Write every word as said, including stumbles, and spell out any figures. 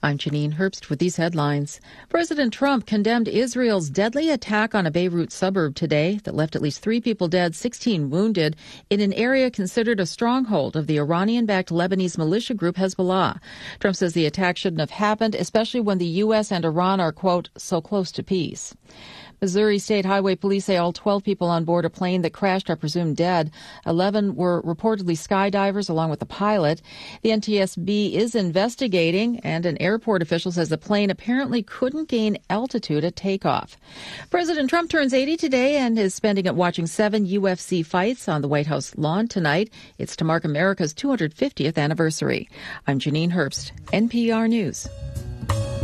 I'm Janine Herbst with these headlines. President Trump condemned Israel's deadly attack on a Beirut suburb today that left at least three people dead, sixteen wounded, in an area considered a stronghold of the Iranian-backed Lebanese militia group Hezbollah. Trump says the attack shouldn't have happened, especially when the U S and Iran are, quote, so close to peace. Missouri State Highway Police say all twelve people on board a plane that crashed are presumed dead. eleven were reportedly skydivers along with the pilot. The N T S B is investigating, and an airport official says the plane apparently couldn't gain altitude at takeoff. President Trump turns eighty today and is spending it watching seven U F C fights on the White House lawn tonight. It's to mark America's two hundred fiftieth anniversary. I'm Janine Herbst, N P R News.